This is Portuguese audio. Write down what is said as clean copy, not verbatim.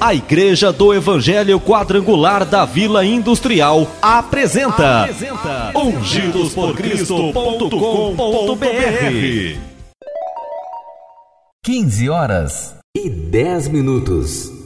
A Igreja do Evangelho Quadrangular da Vila Industrial apresenta ungidosporcristo.com.br. 15 horas e 10 minutos.